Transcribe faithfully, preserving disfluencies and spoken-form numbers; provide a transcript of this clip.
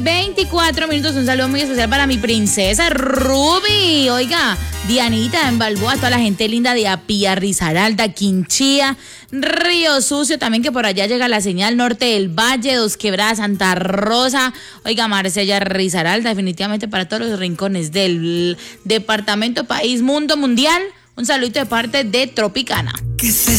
veinticuatro minutos. Un saludo muy especial para mi princesa Ruby. Oiga, Dianita en Balboa, toda la gente linda de Apía, Risaralda, Quinchía, Río Sucio, también que por allá llega la señal norte del Valle, Dos Quebradas, Santa Rosa. Oiga, Marsella, Risaralda, definitivamente para todos los rincones del departamento, país, mundo, mundial. Un saludo de parte de Tropicana. ¿Qué es eso?